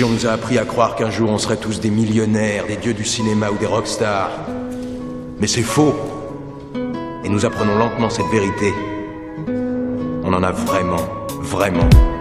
télévision nous a appris à croire qu'un jour on serait tous des millionnaires, des dieux du cinéma ou des rockstars. Mais c'est faux. Et nous apprenons lentement cette vérité. On en a vraiment, vraiment